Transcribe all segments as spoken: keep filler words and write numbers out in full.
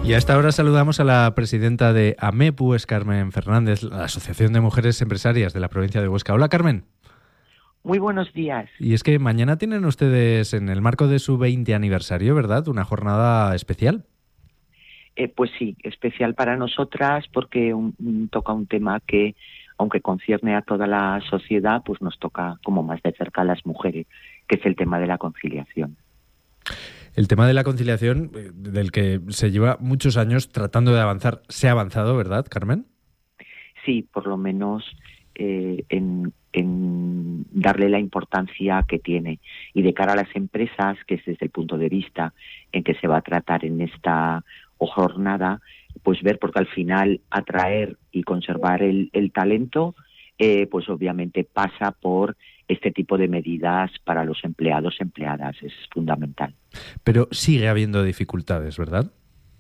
Y a esta hora saludamos a la presidenta de AMEPU, es Carmen Fernández, la Asociación de Mujeres Empresarias de la provincia de Huesca. Hola, Carmen. Muy buenos días. Y es que mañana tienen ustedes, en el marco de su veinte aniversario, ¿verdad?, una jornada especial. Eh, pues sí, especial para nosotras porque un, un, toca un tema que, aunque concierne a toda la sociedad, pues nos toca como más de cerca a las mujeres, que es el tema de la conciliación. El tema de la conciliación, del que se lleva muchos años tratando de avanzar, ¿se ha avanzado, verdad, Carmen? Sí, por lo menos eh, en, en darle la importancia que tiene. Y de cara a las empresas, que es desde el punto de vista en que se va a tratar en esta jornada, pues ver, porque al final atraer y conservar el, el talento, eh, pues obviamente pasa por este tipo de medidas para los empleados, empleadas, es fundamental. Pero sigue habiendo dificultades, ¿verdad?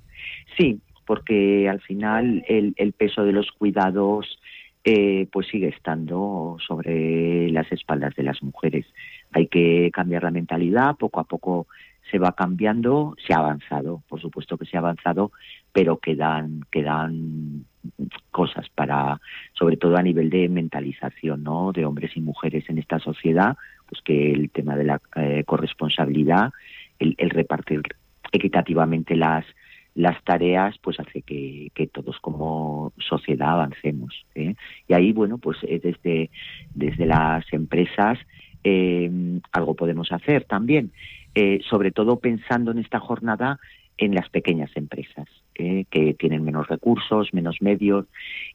Sí, porque al final el, el peso de los cuidados eh, pues sigue estando sobre las espaldas de las mujeres. Hay que cambiar la mentalidad, poco a poco se va cambiando, se ha avanzado, por supuesto que se ha avanzado, pero quedan quedan cosas para, sobre todo a nivel de mentalización, ¿no?, de hombres y mujeres en esta sociedad, pues que el tema de la eh, corresponsabilidad, el, el repartir equitativamente las las tareas, pues hace que, que todos como sociedad avancemos, ¿eh? Y ahí, bueno, pues eh, desde desde las empresas eh, algo podemos hacer también, eh, sobre todo pensando en esta jornada en las pequeñas empresas, eh, que tienen menos recursos, menos medios,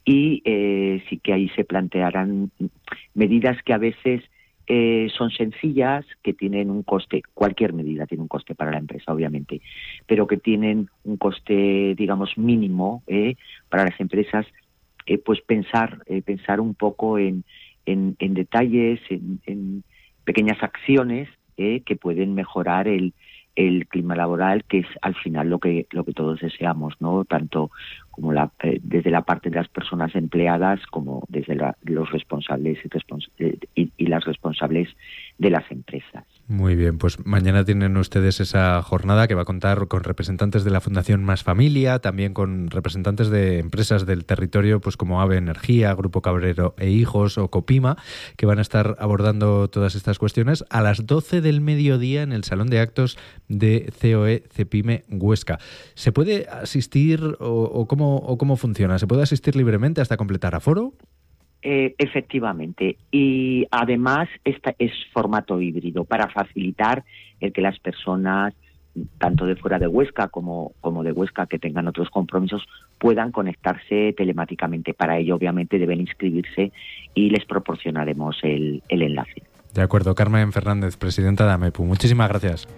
y eh, sí que ahí se plantearán medidas que a veces Eh, son sencillas, que tienen un coste, cualquier medida tiene un coste para la empresa, obviamente, pero que tienen un coste, digamos, mínimo eh, para las empresas, eh, pues pensar eh, pensar un poco en, en, en detalles, en, en pequeñas acciones eh, que pueden mejorar el, el clima laboral, que es al final lo que lo que todos deseamos, ¿no?, tanto como la, eh, desde la parte de las personas empleadas como desde la, los responsables y, respons- eh, y, y las responsables de las empresas. Muy bien, pues mañana tienen ustedes esa jornada que va a contar con representantes de la Fundación Más Familia, también con representantes de empresas del territorio, pues como AVE Energía, Grupo Cabrero e Hijos o Copima, que van a estar abordando todas estas cuestiones a las doce del mediodía en el Salón de Actos de C O E Cepime Huesca. ¿Se puede asistir o, o, cómo, o cómo funciona? ¿Se puede asistir libremente hasta completar aforo? Eh, efectivamente, y además esta es formato híbrido para facilitar el que las personas, tanto de fuera de Huesca como, como de Huesca, que tengan otros compromisos, puedan conectarse telemáticamente. Para ello, obviamente, deben inscribirse y les proporcionaremos el, el enlace. De acuerdo. Carmen Fernández, presidenta de AMEPU, muchísimas gracias.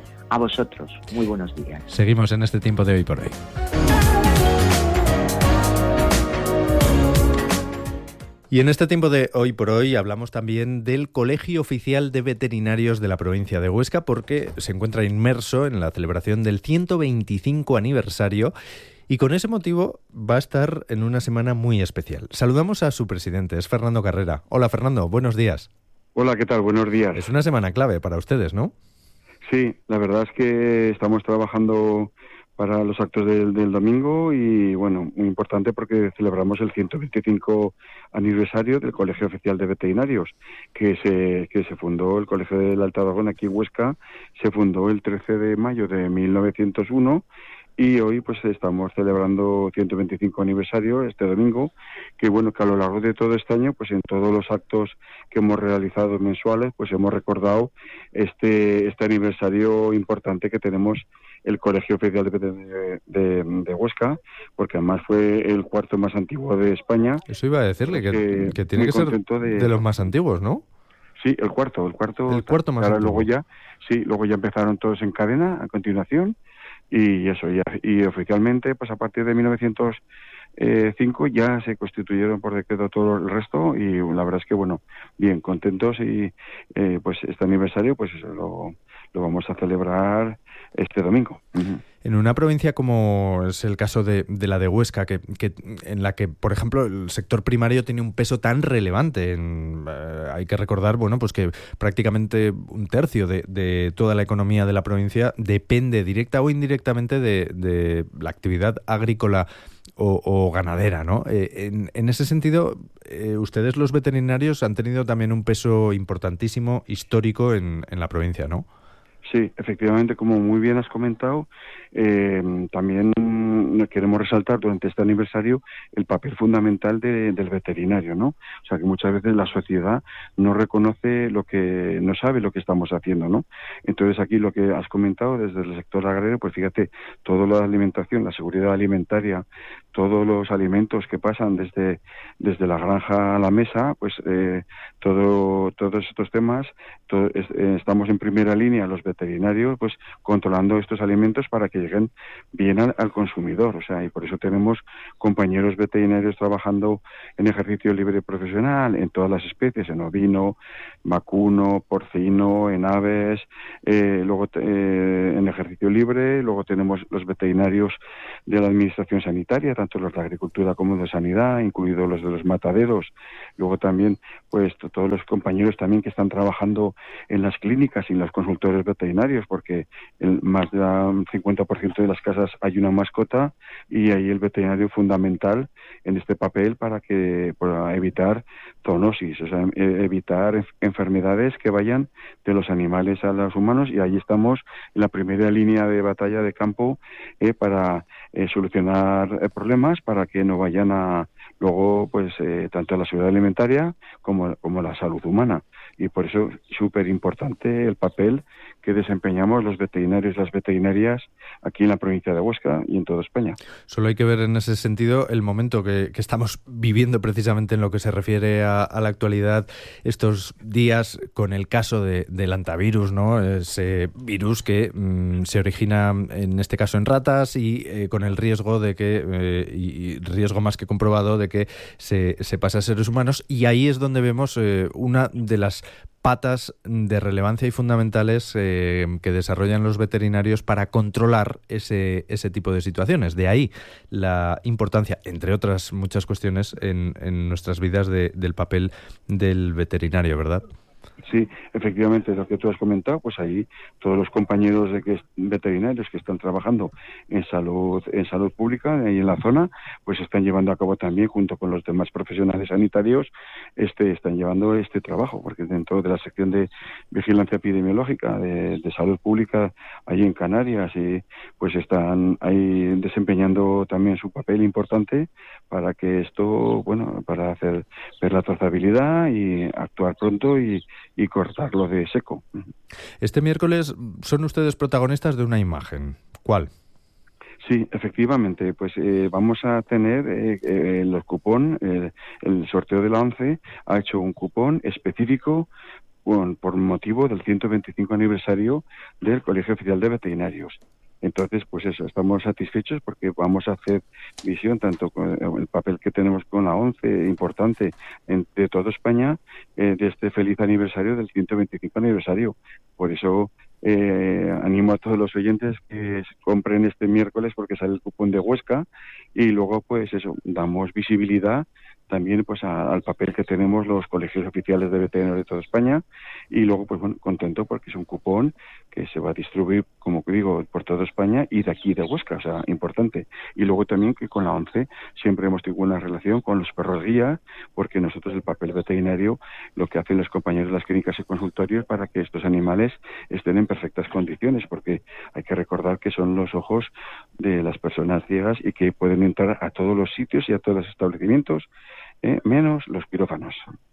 A vosotros, muy buenos días. Seguimos en este tiempo de Hoy por Hoy. Y en este tiempo de Hoy por Hoy hablamos también del Colegio Oficial de Veterinarios de la provincia de Huesca, porque se encuentra inmerso en la celebración del ciento veinticinco aniversario y con ese motivo va a estar en una semana muy especial. Saludamos a su presidente, es Fernando Carrera. Hola, Fernando, buenos días. Hola, ¿qué tal? Buenos días. Es una semana clave para ustedes, ¿no? Sí, la verdad es que estamos trabajando para los actos del, del domingo y, bueno, muy importante porque celebramos el ciento veinticinco aniversario del Colegio Oficial de Veterinarios, que se que se fundó, el Colegio del Alto Aragón aquí en Huesca, se fundó el trece de mayo de mil novecientos uno y hoy pues estamos celebrando ciento veinticinco aniversario este domingo, que bueno, que a lo largo de todo este año, pues en todos los actos que hemos realizado mensuales, pues hemos recordado este este aniversario importante que tenemos el Colegio Oficial de, de, de, de Huesca, porque además fue el cuarto más antiguo de España. Eso iba a decirle, que, que tiene que ser de, de los más antiguos, ¿no? Sí, el cuarto, el cuarto. El cuarto más ahora antiguo. Luego ya, sí, luego ya empezaron todos en cadena a continuación y eso, ya, y oficialmente, pues a partir de mil novecientos cinco ya se constituyeron por decreto todo el resto y la verdad es que, bueno, bien, contentos y eh, pues este aniversario, pues eso lo, lo vamos a celebrar este domingo. Uh-huh. En una provincia como es el caso de, de la de Huesca, que, que en la que, por ejemplo, el sector primario tiene un peso tan relevante, en, eh, hay que recordar, bueno, pues que prácticamente un tercio de, de toda la economía de la provincia depende directa o indirectamente de, de la actividad agrícola O, o ganadera, ¿no? Eh, en, en ese sentido, eh, ustedes los veterinarios han tenido también un peso importantísimo, histórico en, en la provincia, ¿no? Sí, efectivamente, como muy bien has comentado, eh, también queremos resaltar durante este aniversario el papel fundamental de, del veterinario, ¿no? O sea, que muchas veces la sociedad no reconoce lo que, no sabe lo que estamos haciendo, ¿no? Entonces aquí lo que has comentado desde el sector agrario, pues fíjate, toda la alimentación, la seguridad alimentaria, todos los alimentos que pasan desde, desde la granja a la mesa, pues eh, todo, todos estos temas, todo, es, eh, estamos en primera línea los veterinarios, pues controlando estos alimentos para que lleguen bien al, al consumidor. O sea, y por eso tenemos compañeros veterinarios trabajando en ejercicio libre profesional, en todas las especies, en ovino, vacuno, porcino, en aves, eh, luego eh, en ejercicio libre, luego tenemos los veterinarios de la administración sanitaria, tanto los de agricultura como de sanidad, incluidos los de los mataderos, luego también pues todos los compañeros también que están trabajando en las clínicas y en los consultorios veterinarios, porque en más del cincuenta por ciento de las casas hay una mascota y ahí el veterinario fundamental en este papel para que para evitar zoonosis, o sea, evitar enfermedades que vayan de los animales a los humanos, y ahí estamos en la primera línea de batalla de campo eh, para eh, solucionar eh, problemas, para que no vayan a luego pues eh, tanto la seguridad alimentaria como, como la salud humana. Y por eso es súper importante el papel que desempeñamos los veterinarios y las veterinarias aquí en la provincia de Huesca y en toda España. Solo hay que ver en ese sentido el momento que, que estamos viviendo precisamente en lo que se refiere a, a la actualidad estos días con el caso de, del hantavirus, ¿no? Ese virus que mmm, se origina en este caso en ratas y eh, con el riesgo de que, eh, y riesgo más que comprobado, de que se, se pase a seres humanos, y ahí es donde vemos eh, una de las patas de relevancia y fundamentales eh, que desarrollan los veterinarios para controlar ese, ese tipo de situaciones. De ahí la importancia, entre otras muchas cuestiones, en, en nuestras vidas de, del papel del veterinario, ¿verdad? Sí, efectivamente, lo que tú has comentado, pues ahí todos los compañeros de que veterinarios que están trabajando en salud en salud pública ahí en la zona, pues están llevando a cabo también, junto con los demás profesionales sanitarios, este están llevando este trabajo, porque dentro de la sección de vigilancia epidemiológica de, de salud pública ahí en Canarias, y pues están ahí desempeñando también su papel importante para que esto, bueno, para hacer ver la trazabilidad y actuar pronto y y cortarlo de seco. Este miércoles son ustedes protagonistas de una imagen. ¿Cuál? Sí, efectivamente, pues eh, vamos a tener eh, eh, los cupón, eh, el sorteo de la ONCE ha hecho un cupón específico bueno, por motivo del ciento veinticinco aniversario del Colegio Oficial de Veterinarios. Entonces, pues eso, estamos satisfechos porque vamos a hacer visión tanto con el papel que tenemos con la ONCE, importante en, de toda España, eh, de este feliz aniversario del ciento veinticinco aniversario. Por eso eh, animo a todos los oyentes que compren este miércoles porque sale el cupón de Huesca, y luego pues eso, damos visibilidad también pues a, al papel que tenemos los colegios oficiales de veterinarios de toda España, y luego pues bueno, contento porque es un cupón que se va a distribuir, como digo, por toda España y de aquí de Huesca, o sea, importante. Y luego también que con la ONCE siempre hemos tenido una relación con los perros guía, porque nosotros el papel veterinario lo que hacen los compañeros de las clínicas y consultorios para que estos animales estén en perfectas condiciones, porque hay que recordar que son los ojos de las personas ciegas y que pueden entrar a todos los sitios y a todos los establecimientos, Eh, menos los quirófanos.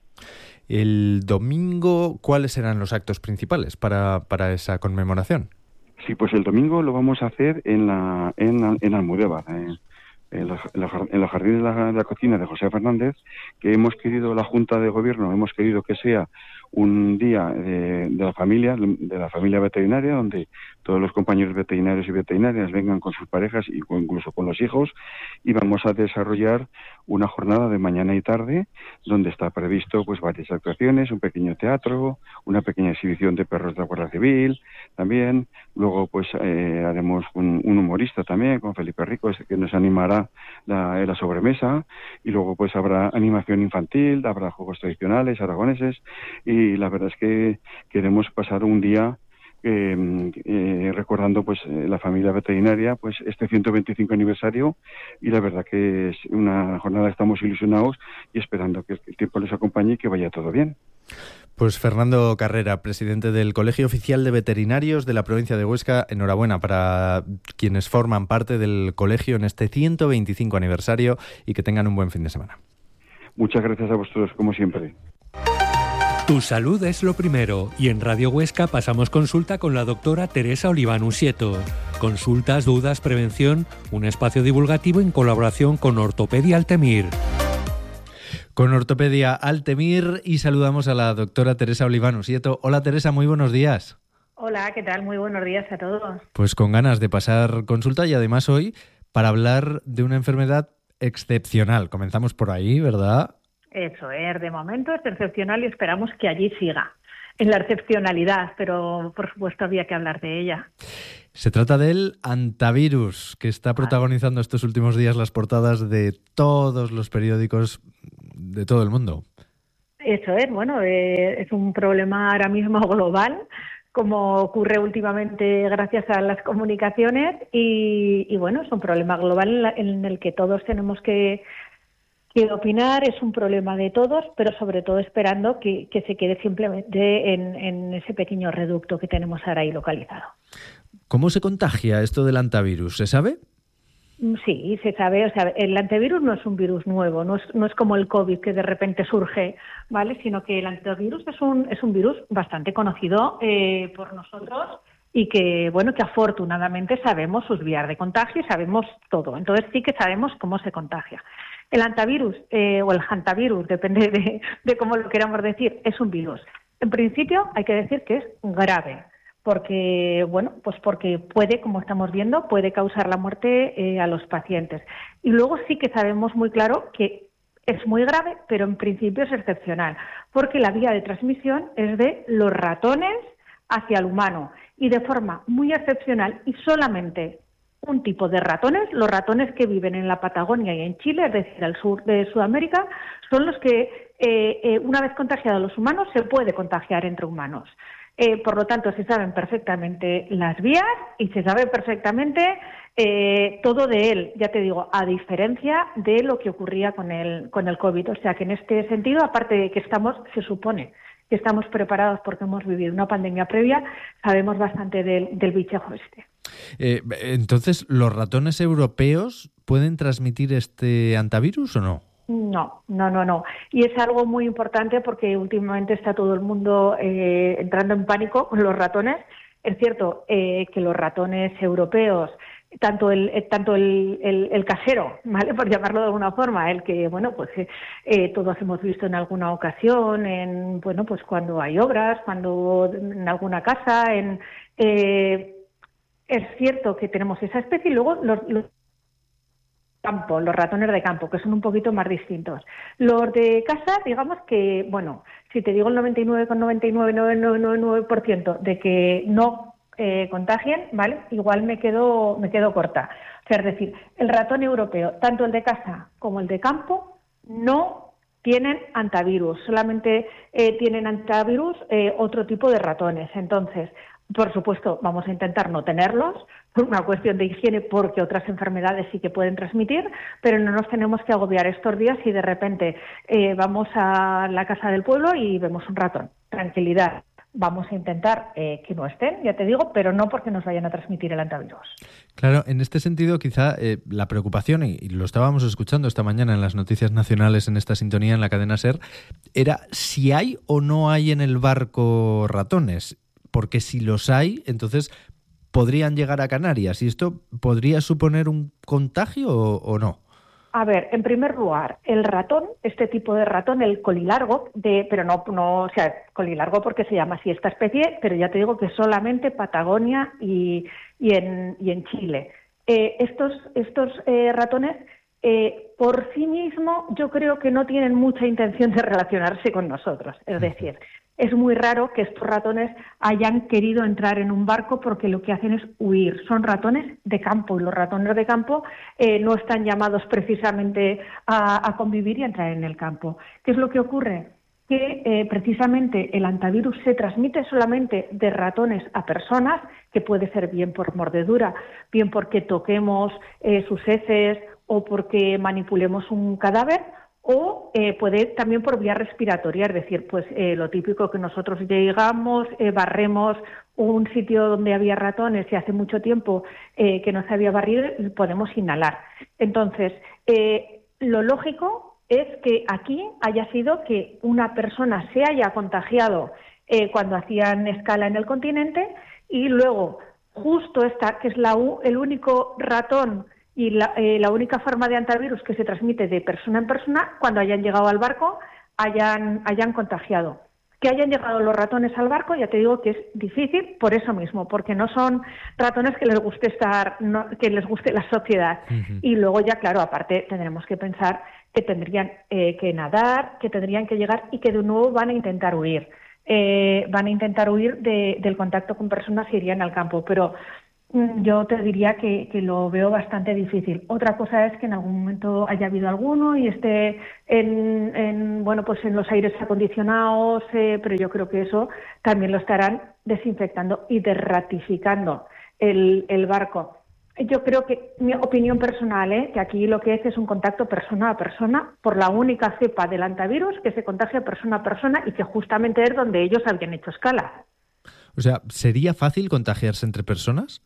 El domingo, ¿cuáles serán los actos principales para, para esa conmemoración? Sí, pues el domingo lo vamos a hacer en la en, en Almudévar, en, en, los, en los jardines de la, de la cocina de José Fernández, que hemos querido, la Junta de Gobierno, hemos querido que sea un día de, de la familia, de la familia veterinaria, donde todos los compañeros veterinarios y veterinarias vengan con sus parejas y incluso con los hijos, y vamos a desarrollar una jornada de mañana y tarde donde está previsto pues varias actuaciones, un pequeño teatro, una pequeña exhibición de perros de la Guardia Civil también. Luego pues eh, haremos un, un humorista también con Felipe Rico, que nos animará la, la sobremesa, y luego pues habrá animación infantil, habrá juegos tradicionales aragoneses, y la verdad es que queremos pasar un día Eh, eh, recordando pues eh, la familia veterinaria, pues este ciento veinticinco aniversario, y la verdad que es una jornada, estamos ilusionados y esperando que el tiempo les acompañe y que vaya todo bien. Pues Fernando Carrera, presidente del Colegio Oficial de Veterinarios de la provincia de Huesca, enhorabuena para quienes forman parte del colegio en este ciento veinticinco aniversario, y que tengan un buen fin de semana. Muchas gracias a vosotros, como siempre. Tu salud es lo primero, y en Radio Huesca pasamos consulta con la doctora Teresa Oliván Usieto. Consultas, dudas, prevención, un espacio divulgativo en colaboración con Ortopedia Altemir. Con Ortopedia Altemir, y saludamos a la doctora Teresa Oliván Usieto. Hola Teresa, muy buenos días. Hola, ¿qué tal? Muy buenos días a todos. Pues con ganas de pasar consulta, y además hoy para hablar de una enfermedad excepcional. Comenzamos por ahí, ¿verdad? Eso es, de momento es excepcional y esperamos que allí siga, en la excepcionalidad, pero por supuesto había que hablar de ella. Se trata del hantavirus, que está protagonizando estos últimos días las portadas de todos los periódicos de todo el mundo. Eso es, bueno, eh, es un problema ahora mismo global, como ocurre últimamente gracias a las comunicaciones, y, y bueno, es un problema global en, la, en el que todos tenemos que que opinar. Es un problema de todos, pero sobre todo esperando que, que se quede simplemente en, en ese pequeño reducto que tenemos ahora ahí localizado. ¿Cómo se contagia esto del hantavirus? ¿Se sabe? Sí, se sabe. O sea, el hantavirus no es un virus nuevo, no es, no es como el COVID que de repente surge, ¿vale? Sino que el hantavirus es un, es un virus bastante conocido eh, por nosotros, y que, bueno, que afortunadamente sabemos sus vías de contagio y sabemos todo. Entonces sí que sabemos cómo se contagia. El hantavirus, eh, o el hantavirus, depende de, de cómo lo queramos decir, es un virus. En principio hay que decir que es grave, porque, bueno, pues porque puede, como estamos viendo, puede causar la muerte eh, a los pacientes. Y luego sí que sabemos muy claro que es muy grave, pero en principio es excepcional, porque la vía de transmisión es de los ratones hacia el humano, y de forma muy excepcional, y solamente un tipo de ratones, los ratones que viven en la Patagonia y en Chile, es decir, al sur de Sudamérica, son los que, eh, eh, una vez contagiados los humanos, se puede contagiar entre humanos. Eh, por lo tanto, se saben perfectamente las vías y se sabe perfectamente eh, todo de él, ya te digo, a diferencia de lo que ocurría con el, con el COVID. O sea que en este sentido, aparte de que estamos, se supone que estamos preparados porque hemos vivido una pandemia previa, sabemos bastante del, del bichejo este. Eh, entonces, ¿los ratones europeos pueden transmitir este hantavirus o no? No, no, no, no. Y es algo muy importante porque últimamente está todo el mundo eh, entrando en pánico con los ratones. Es cierto eh, que los ratones europeos, tanto el eh, tanto el, el, el casero, ¿vale?, por llamarlo de alguna forma, el que, bueno, pues eh, todos hemos visto en alguna ocasión, en, bueno, pues cuando hay obras, cuando en alguna casa, en eh, es cierto que tenemos esa especie, y luego los, los campo, los ratones de campo, que son un poquito más distintos. Los de casa, digamos que, bueno, si te digo el noventa y nueve coma noventa y nueve nueve nueve nueve nueve por ciento de que no eh, contagien, ¿vale?, igual me quedo, me quedo corta. O sea, es decir, el ratón europeo, tanto el de casa como el de campo, no tienen hantavirus, solamente eh, tienen hantavirus eh, otro tipo de ratones. Entonces, por supuesto, vamos a intentar no tenerlos por una cuestión de higiene, porque otras enfermedades sí que pueden transmitir, pero no nos tenemos que agobiar estos días si de repente eh, vamos a la casa del pueblo y vemos un ratón. Tranquilidad. Vamos a intentar eh, que no estén, ya te digo, pero no porque nos vayan a transmitir el hantavirus. Claro, en este sentido quizá eh, la preocupación, y, y lo estábamos escuchando esta mañana en las noticias nacionales en esta sintonía en la cadena SER, era si hay o no hay en el barco ratones, porque si los hay, entonces podrían llegar a Canarias, y esto podría suponer un contagio o, o no. A ver, en primer lugar, el ratón, este tipo de ratón, el colilargo, de, pero no, no, o sea, colilargo porque se llama así esta especie, pero ya te digo que solamente Patagonia y, y, en, y en Chile. Eh, estos estos eh, ratones, eh, por sí mismo, yo creo que no tienen mucha intención de relacionarse con nosotros. Es decir, es muy raro que estos ratones hayan querido entrar en un barco porque lo que hacen es huir. Son ratones de campo y los ratones de campo eh, no están llamados precisamente a, a convivir y a entrar en el campo. ¿Qué es lo que ocurre? Que eh, precisamente el hantavirus se transmite solamente de ratones a personas, que puede ser bien por mordedura, bien porque toquemos eh, sus heces o porque manipulemos un cadáver, o eh, puede también por vía respiratoria, es decir, pues eh, lo típico que nosotros llegamos, eh, barremos un sitio donde había ratones y hace mucho tiempo eh, que no se había barrido, podemos inhalar. Entonces, eh, lo lógico es que aquí haya sido que una persona se haya contagiado eh, cuando hacían escala en el continente y luego justo esta, que es la, el único ratón y la, eh, la única forma de hantavirus que se transmite de persona en persona, cuando hayan llegado al barco, hayan, hayan contagiado. Que hayan llegado los ratones al barco, ya te digo que es difícil por eso mismo, porque no son ratones que les guste estar, no, que les guste la sociedad. Uh-huh. Y luego ya, claro, aparte tendremos que pensar que tendrían eh, que nadar, que tendrían que llegar y que de nuevo van a intentar huir. Eh, van a intentar huir de, del contacto con personas que irían al campo, pero yo te diría que, que lo veo bastante difícil. Otra cosa es que en algún momento haya habido alguno y esté en, en bueno, pues en los aires acondicionados, eh, pero yo creo que eso también lo estarán desinfectando y desratificando el, el barco. Yo creo que, mi opinión personal, ¿eh? que aquí lo que es es un contacto persona a persona por la única cepa del hantavirus que se contagia persona a persona y que justamente es donde ellos habían hecho escala. O sea, ¿sería fácil contagiarse entre personas?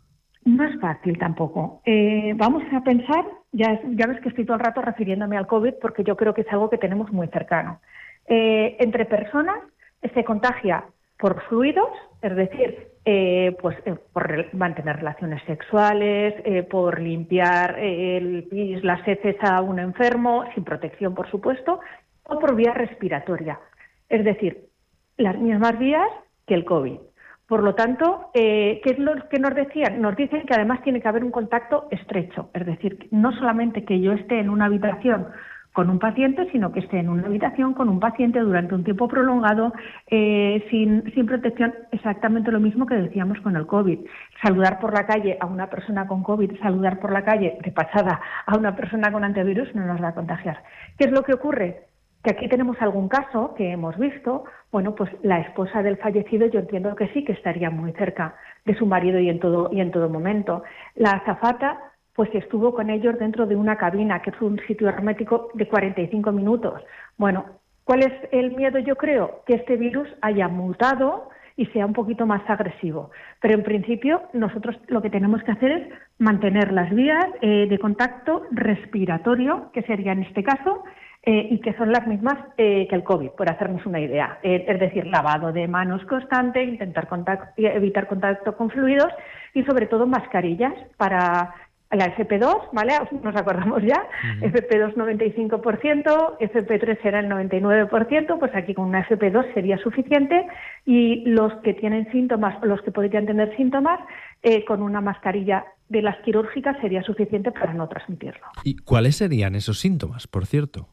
No es fácil tampoco. Eh, vamos a pensar, ya, ya ves que estoy todo el rato refiriéndome al COVID porque yo creo que es algo que tenemos muy cercano. Eh, entre personas se contagia por fluidos, es decir, eh, pues eh, por mantener relaciones sexuales, eh, por limpiar eh, el pis, las heces a un enfermo, sin protección, por supuesto, o por vía respiratoria. Es decir, las mismas vías que el COVID. Por lo tanto, eh, ¿qué es lo que nos decían? Nos dicen que además tiene que haber un contacto estrecho, es decir, no solamente que yo esté en una habitación con un paciente, sino que esté en una habitación con un paciente durante un tiempo prolongado, eh, sin, sin protección, exactamente lo mismo que decíamos con el COVID. Saludar por la calle a una persona con COVID, saludar por la calle de pasada a una persona con antivirus no nos va a contagiar. ¿Qué es lo que ocurre? Que aquí tenemos algún caso que hemos visto, bueno, pues la esposa del fallecido yo entiendo que sí, que estaría muy cerca de su marido y en todo, y en todo momento. La azafata, pues estuvo con ellos dentro de una cabina, que es un sitio hermético de cuarenta y cinco minutos. Bueno, ¿cuál es el miedo? Yo creo que este virus haya mutado y sea un poquito más agresivo. Pero en principio nosotros lo que tenemos que hacer es mantener las vías eh, de contacto respiratorio, que sería en este caso, Eh, y que son las mismas eh, que el COVID, por hacernos una idea. Eh, es decir, lavado de manos constante, intentar contacto, evitar contacto con fluidos y sobre todo mascarillas para la F P dos, ¿vale? Nos acordamos ya, uh-huh. F P dos noventa y cinco por ciento, F P tres era el noventa y nueve por ciento, pues aquí con una F P dos sería suficiente y los que tienen síntomas o los que podrían tener síntomas, eh, con una mascarilla de las quirúrgicas sería suficiente para no transmitirlo. ¿Y cuáles serían esos síntomas, por cierto?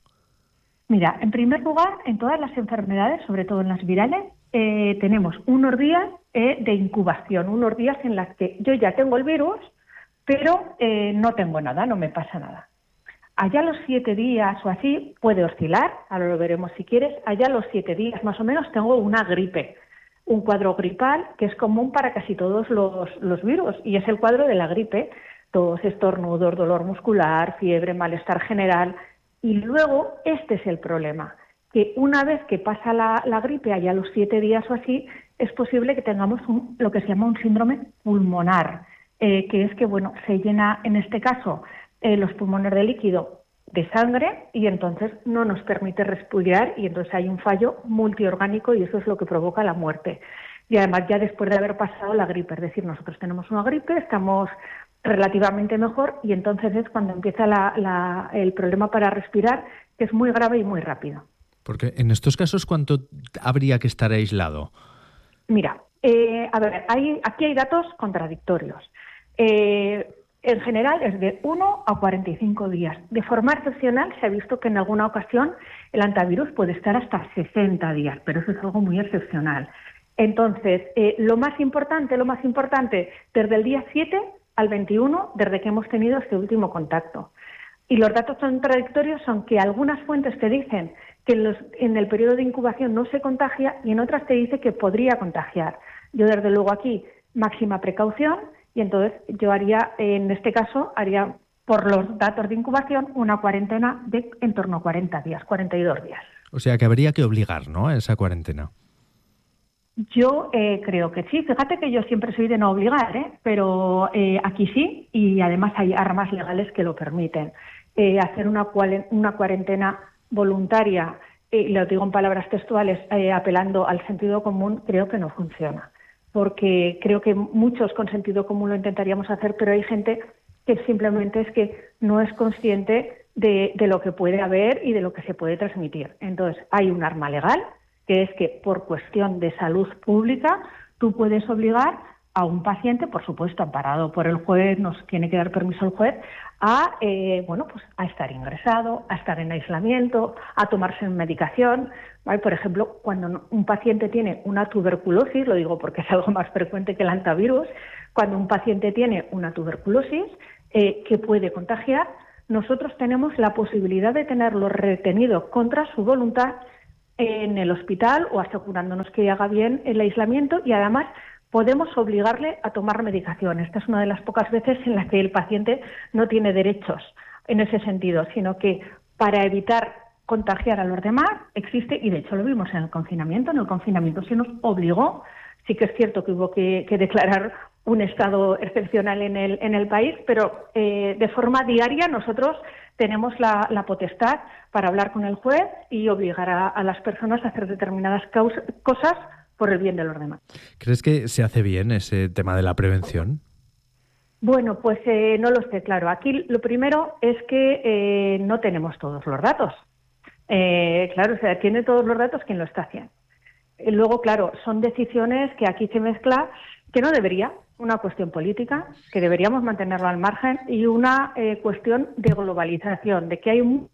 Mira, en primer lugar, en todas las enfermedades, sobre todo en las virales, eh, tenemos unos días eh, de incubación, unos días en los que yo ya tengo el virus, pero eh, no tengo nada, no me pasa nada. Allá los siete días o así puede oscilar, ahora lo veremos si quieres, allá los siete días más o menos tengo una gripe, un cuadro gripal que es común para casi todos los, los virus y es el cuadro de la gripe, tos, estornudos, dolor muscular, fiebre, malestar general. Y luego, este es el problema, que una vez que pasa la, la gripe, allá los siete días o así, es posible que tengamos un, lo que se llama un síndrome pulmonar, eh, que es que, bueno, se llena, en este caso, eh, los pulmones de líquido de sangre y entonces no nos permite respirar y entonces hay un fallo multiorgánico y eso es lo que provoca la muerte. Y además ya después de haber pasado la gripe, es decir, nosotros tenemos una gripe, estamos relativamente mejor, y entonces es cuando empieza la, la, el problema para respirar, que es muy grave y muy rápido. Porque en estos casos, ¿cuánto habría que estar aislado? Mira, eh, a ver, hay, aquí hay datos contradictorios. Eh, en general es de uno a cuarenta y cinco días. De forma excepcional se ha visto que en alguna ocasión el antivirus puede estar hasta sesenta días, pero eso es algo muy excepcional. Entonces, eh, lo más importante, lo más importante, desde el día siete al veintiuno, desde que hemos tenido este último contacto. Y los datos contradictorios son que algunas fuentes te dicen que en, los, en el periodo de incubación no se contagia y en otras te dice que podría contagiar. Yo, desde luego, aquí máxima precaución, y entonces yo haría, en este caso, haría por los datos de incubación una cuarentena de en torno a cuarenta días, cuarenta y dos días. O sea que habría que obligar, ¿no?, a esa cuarentena. Yo eh, creo que sí. Fíjate que yo siempre soy de no obligar, ¿eh? Pero eh, aquí sí, y además hay armas legales que lo permiten. Eh, hacer una, cual, una cuarentena voluntaria, y eh, lo digo en palabras textuales, eh, apelando al sentido común, creo que no funciona. Porque creo que muchos con sentido común lo intentaríamos hacer, pero hay gente que simplemente es que no es consciente de, de lo que puede haber y de lo que se puede transmitir. Entonces, hay un arma legal, que es que por cuestión de salud pública tú puedes obligar a un paciente, por supuesto amparado por el juez, nos tiene que dar permiso el juez, a eh, bueno pues a estar ingresado, a estar en aislamiento, a tomarse medicación, ¿vale? Por ejemplo, cuando un paciente tiene una tuberculosis, lo digo porque es algo más frecuente que el hantavirus, cuando un paciente tiene una tuberculosis eh, que puede contagiar, nosotros tenemos la posibilidad de tenerlo retenido contra su voluntad en el hospital o asegurándonos que haga bien el aislamiento, y además podemos obligarle a tomar medicación. Esta es una de las pocas veces en las que el paciente no tiene derechos en ese sentido, sino que para evitar contagiar a los demás existe, y de hecho lo vimos en el confinamiento. En el confinamiento se nos obligó, sí que es cierto que hubo que, que declarar un estado excepcional en el, en el país, pero eh, de forma diaria nosotros tenemos la, la potestad para hablar con el juez y obligar a, a las personas a hacer determinadas causas, cosas por el bien de los demás. ¿Crees que se hace bien ese tema de la prevención? Bueno, pues eh, no lo sé, claro. Aquí lo primero es que eh, no tenemos todos los datos. Eh, claro, o sea, tiene todos los datos quien lo está haciendo. Y luego, claro, son decisiones que aquí se mezcla, que no debería, una cuestión política, que deberíamos mantenerlo al margen, y una eh, cuestión de globalización, de que hay un,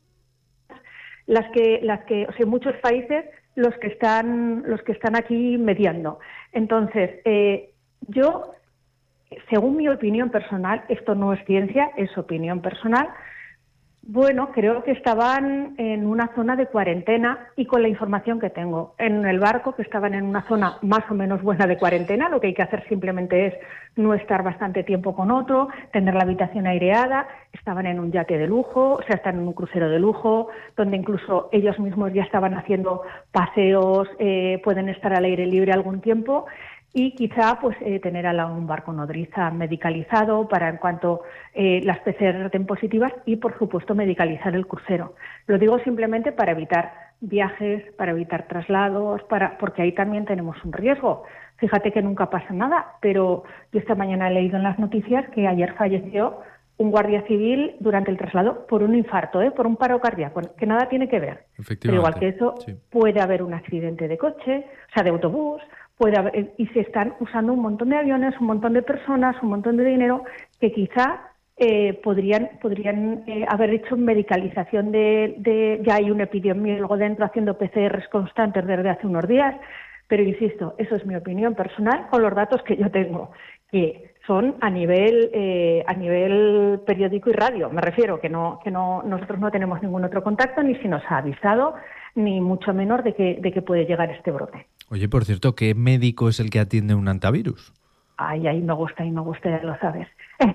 las que, las que, o sea, muchos países los que están, los que están aquí mediando. Entonces, eh, yo, según mi opinión personal, esto no es ciencia, es opinión personal. Bueno, creo que estaban en una zona de cuarentena, y con la información que tengo en el barco, que estaban en una zona más o menos buena de cuarentena, lo que hay que hacer simplemente es no estar bastante tiempo con otro, tener la habitación aireada, estaban en un yate de lujo, o sea, están en un crucero de lujo, donde incluso ellos mismos ya estaban haciendo paseos, eh, pueden estar al aire libre algún tiempo. Y quizá pues eh, tener a un barco nodriza medicalizado para en cuanto eh, las P C R den positivas, y por supuesto medicalizar el crucero. Lo digo simplemente para evitar viajes, para evitar traslados, para porque ahí también tenemos un riesgo. Fíjate que nunca pasa nada, pero yo esta mañana he leído en las noticias que ayer falleció un guardia civil durante el traslado por un infarto, ¿eh? por un paro cardíaco, que nada tiene que ver. Pero igual que eso, sí, puede haber un accidente de coche, o sea, de autobús, puede haber, y se están usando un montón de aviones, un montón de personas, un montón de dinero que quizá eh, podrían podrían eh, haber hecho medicalización de, de... Ya hay un epidemiólogo dentro haciendo P C Rs constantes desde hace unos días, pero insisto, eso es mi opinión personal con los datos que yo tengo, que son a nivel eh, a nivel periódico y radio. Me refiero que no que no nosotros no tenemos ningún otro contacto, ni se nos ha avisado, ni mucho menos de que de que puede llegar este brote. Oye, por cierto, ¿qué médico es el que atiende un antivirus? Ay, ahí me gusta, ahí me gusta, ya lo sabes.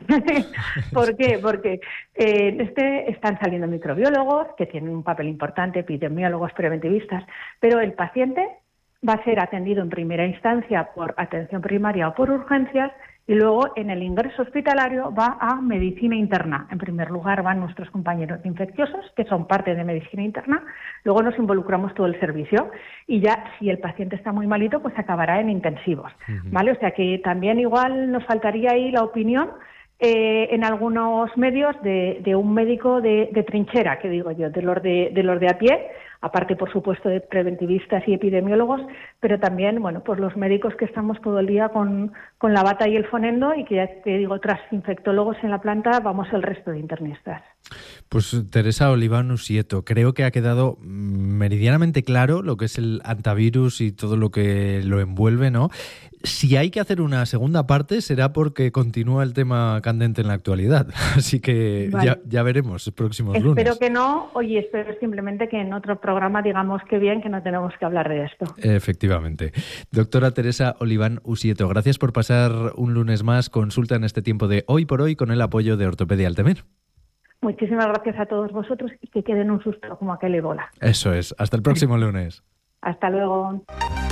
¿Por qué? Porque eh, este están saliendo microbiólogos que tienen un papel importante, epidemiólogos preventivistas, pero el paciente va a ser atendido en primera instancia por atención primaria o por urgencias, y luego en el ingreso hospitalario va a medicina interna. En primer lugar van nuestros compañeros infecciosos, que son parte de medicina interna, luego nos involucramos todo el servicio, y ya si el paciente está muy malito, pues acabará en intensivos, uh-huh. ¿vale? O sea que también igual nos faltaría ahí la opinión eh, en algunos medios de, de un médico de, de trinchera, que digo yo, de los de, de los de a pie, aparte, por supuesto, de preventivistas y epidemiólogos, pero también, bueno, pues los médicos que estamos todo el día con, con la bata y el fonendo, y que ya te digo, tras infectólogos en la planta, vamos el resto de internistas. Pues Teresa Oliván Usieto, creo que ha quedado meridianamente claro lo que es el antivirus y todo lo que lo envuelve, ¿no? Si hay que hacer una segunda parte, será porque continúa el tema candente en la actualidad. Así que vale. ya, ya veremos el próximo lunes. Espero que no. Oye, espero simplemente que en otro programa digamos que bien, que no tenemos que hablar de esto. Efectivamente. Doctora Teresa Oliván Usieto, gracias por pasar un lunes más consulta en este tiempo de Hoy por Hoy con el apoyo de Ortopedia Altemir. Muchísimas gracias a todos vosotros y que queden un susto como aquel ébola. Eso es. Hasta el próximo lunes. Hasta luego.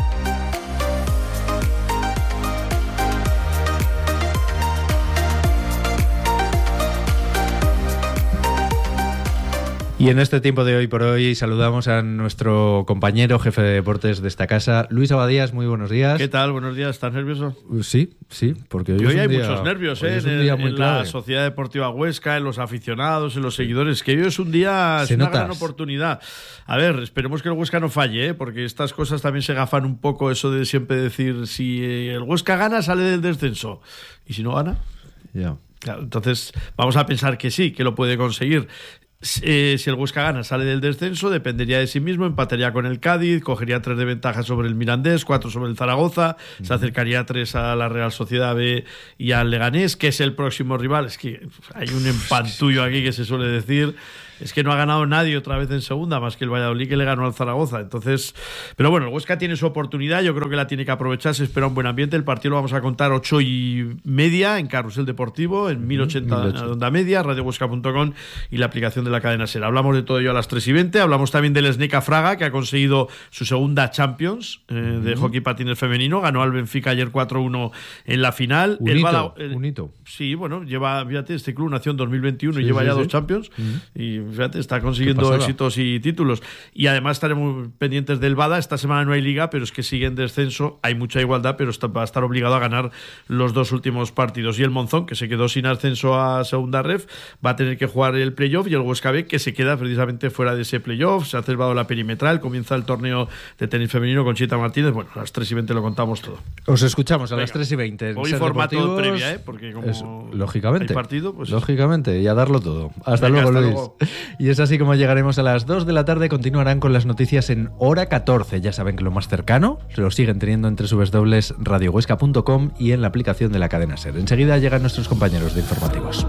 Y en este tiempo de Hoy por Hoy saludamos a nuestro compañero jefe de deportes de esta casa, Luis Abadías. Muy buenos días. ¿Qué tal? Buenos días. ¿Estás nervioso? Sí, sí, porque hoy, hoy es un hay día, muchos nervios, ¿eh? Es un día en, muy en la Sociedad Deportiva Huesca, en los aficionados, en los seguidores, que hoy es un día, es una notas. gran oportunidad. A ver, esperemos que el Huesca no falle, ¿eh? Porque estas cosas también se gafan un poco, eso de siempre decir, si el Huesca gana, sale del descenso. ¿Y si no gana? Ya. Yeah. Claro, entonces, vamos a pensar que sí, que lo puede conseguir. Eh, si el Huesca gana, sale del descenso, dependería de sí mismo, empataría con el Cádiz, cogería tres de ventaja sobre el Mirandés, cuatro sobre el Zaragoza, uh-huh. se acercaría a tres a la Real Sociedad B y al Leganés, que es el próximo rival. Es que hay un empantullo aquí que se suele decir. Es que no ha ganado nadie otra vez en segunda, más que el Valladolid, que le ganó al Zaragoza. Entonces, pero bueno, el Huesca tiene su oportunidad, yo creo que la tiene que aprovechar, se espera un buen ambiente. El partido lo vamos a contar ocho y media en Carrusel Deportivo, en mil ochenta de onda media, radio huesca punto com y la aplicación de la cadena SER. Hablamos de todo ello a las tres y veinte, hablamos también del Sneca Fraga, que ha conseguido su segunda Champions eh, uh-huh. de hockey patines femenino, ganó al Benfica ayer cuatro uno en la final. Un, el hito, Bala, el, un hito. Sí, bueno, lleva, fíjate, este club nació en dos mil veintiuno sí, y lleva sí, ya sí. dos Champions uh-huh. y fíjate, está consiguiendo éxitos y títulos. Y además estaremos pendientes del Bada. Esta semana no hay liga, pero es que sigue en descenso. Hay mucha igualdad, pero está, va a estar obligado a ganar los dos últimos partidos. Y el Monzón, que se quedó sin ascenso a segunda ref, va a tener que jugar el playoff. Y el Huesca B, que se queda precisamente fuera de ese playoff. Se ha celebrado la perimetral. Comienza el torneo de tenis femenino con Chita Martínez. Bueno, a las tres y veinte lo contamos todo. Os escuchamos a Venga. las tres y veinte. Hoy formato previa, ¿eh? Porque como es, lógicamente, hay partido, pues lógicamente, y a darlo todo. Hasta Venga, luego, hasta Luis. Luego. Y es así como llegaremos a las dos de la tarde. Continuarán con las noticias en hora catorce. Ya saben que lo más cercano se lo siguen teniendo entre w w w punto radio huesca punto com y en la aplicación de la cadena SER. Enseguida llegan nuestros compañeros de informativos.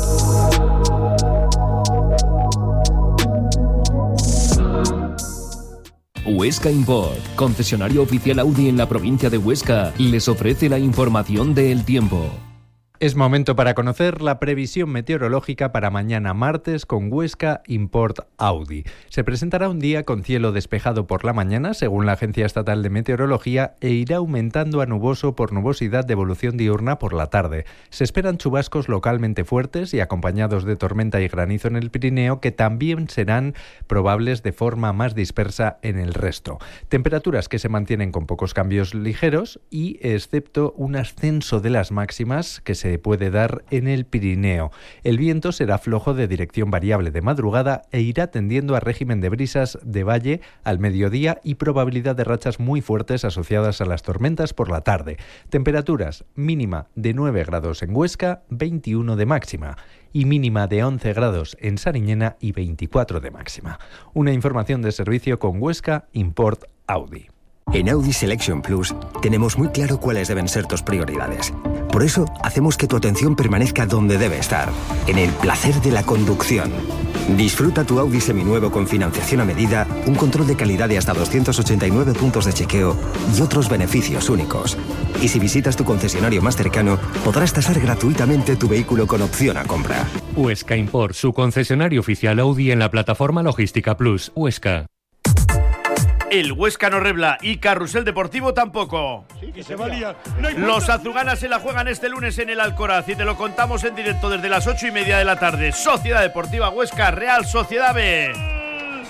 Huesca Import, concesionario oficial Audi en la provincia de Huesca, les ofrece la información del tiempo. Es momento para conocer la previsión meteorológica para mañana martes con Huesca Import Audi. Se presentará un día con cielo despejado por la mañana, según la Agencia Estatal de Meteorología, e irá aumentando a nuboso por nubosidad de evolución diurna por la tarde. Se esperan chubascos localmente fuertes y acompañados de tormenta y granizo en el Pirineo, que también serán probables de forma más dispersa en el resto. Temperaturas que se mantienen con pocos cambios ligeros y excepto un ascenso de las máximas que se puede dar en el Pirineo. El viento será flojo de dirección variable de madrugada e irá tendiendo a régimen de brisas de valle al mediodía y probabilidad de rachas muy fuertes asociadas a las tormentas por la tarde. Temperaturas mínima de nueve grados en Huesca, veintiuno de máxima y mínima de once grados en Sariñena y veinticuatro de máxima. Una información de servicio con Huesca Import Audi. En Audi Selection Plus tenemos muy claro cuáles deben ser tus prioridades. Por eso hacemos que tu atención permanezca donde debe estar, en el placer de la conducción. Disfruta tu Audi seminuevo con financiación a medida, un control de calidad de hasta doscientos ochenta y nueve puntos de chequeo y otros beneficios únicos. Y si visitas tu concesionario más cercano, podrás tasar gratuitamente tu vehículo con opción a compra. Huesca Import, su concesionario oficial Audi en la plataforma Logística Plus, Huesca. El Huesca no rebla y Carrusel Deportivo tampoco. Sí, que se valía. No Los azulgranas se la juegan este lunes en el Alcoraz y te lo contamos en directo desde las ocho y media de la tarde. Sociedad Deportiva Huesca, Real Sociedad B.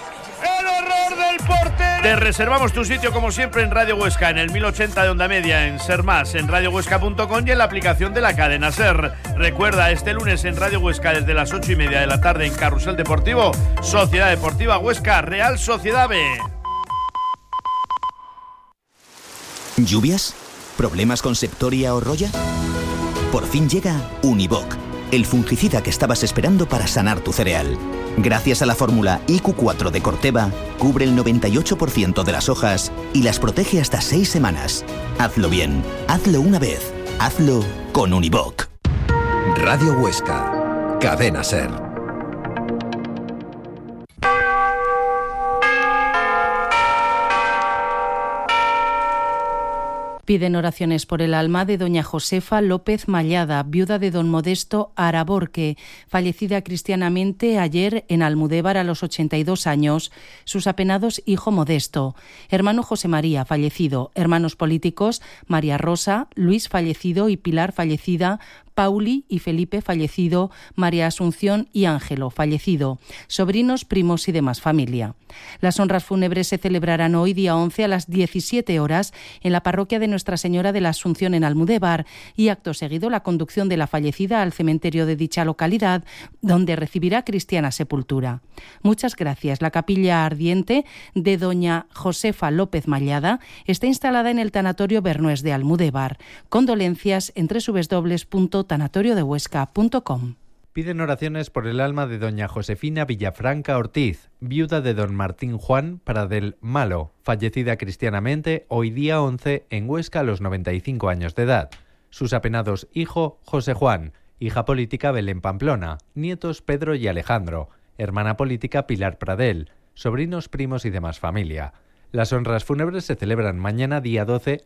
¡El horror del portero! Te reservamos tu sitio como siempre en Radio Huesca, en el mil ochenta de onda media, en Ser Más, en radio huesca punto com y en la aplicación de la cadena Ser. Recuerda, este lunes en Radio Huesca desde las ocho y media de la tarde en Carrusel Deportivo, Sociedad Deportiva Huesca, Real Sociedad B. ¿Lluvias? ¿Problemas con Septoria o Roya? Por fin llega Univoc, el fungicida que estabas esperando para sanar tu cereal. Gracias a la fórmula I Q cuatro de Corteva, cubre el noventa y ocho por ciento de las hojas y las protege hasta seis semanas. Hazlo bien, hazlo una vez, hazlo con Univoc. Radio Huesca, Cadena Ser. Piden oraciones por el alma de doña Josefa López Mallada, viuda de don Modesto Araborque, fallecida cristianamente ayer en Almudévar a los ochenta y dos años. Sus apenados hijo Modesto, hermano José María, fallecido, hermanos políticos María Rosa, Luis, fallecido, y Pilar, fallecida, Pauli y Felipe, fallecido, María Asunción y Ángelo, fallecido, sobrinos, primos y demás familia. Las honras fúnebres se celebrarán hoy, día once, a las diecisiete horas en la parroquia de Nuestra Señora de la Asunción en Almudévar, y acto seguido la conducción de la fallecida al cementerio de dicha localidad, donde recibirá cristiana sepultura. Muchas gracias. La capilla ardiente de doña Josefa López Mallada está instalada en el tanatorio Bernués de Almudévar. Condolencias en doble u doble u doble u punto tanatorio de huesca punto com. Piden oraciones por el alma de doña Josefina Villafranca Ortiz, viuda de don Martín Juan para del Malo, fallecida cristianamente hoy día once en Huesca a los noventa y cinco años de edad. Sus apenados hijo José Juan, hija política Belén Pamplona, nietos Pedro y Alejandro, hermana política Pilar Pradel, sobrinos, primos y demás familia. Las honras fúnebres se celebran mañana día doce